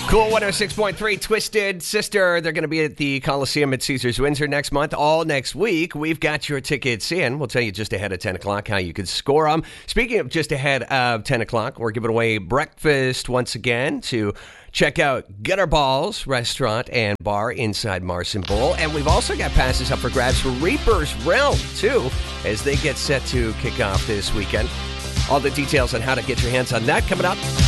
Cool 106.3 Twisted Sister. They're going to be at the Coliseum at Caesars Windsor next month, all next week. We've got your tickets in. We'll tell you just ahead of 10 o'clock how you can score them. Speaking of just ahead of 10 o'clock, we're giving away breakfast once again to check out Gutter Balls Restaurant and Bar inside Mars and Bowl. And we've also got passes up for grabs for Reaper's Realm, too, as they get set to kick off this weekend. All the details on how to get your hands on that coming up